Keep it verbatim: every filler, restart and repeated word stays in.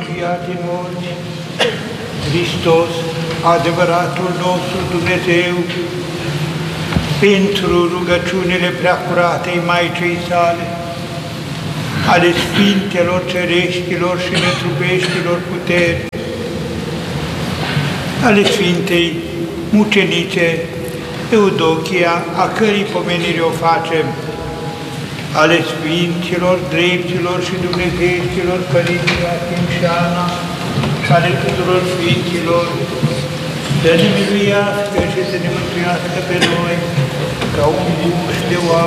înviat din morți, Hristos, adevăratul nostru Dumnezeu, pentru rugăciunile preacuratei Maicii sale, ale Sfintelor Cereștilor și Netrupeștilor puteri, ale Sfintei Mucenice Eudochia, a cărei pomenire o facem, ale Sfinților, Dreptilor și Dumnezeieștilor Părinții Achim și Ana și ale tuturor Sfinților, să ne miluiască și să ne mântuiască pe noi ca un gust de oameni.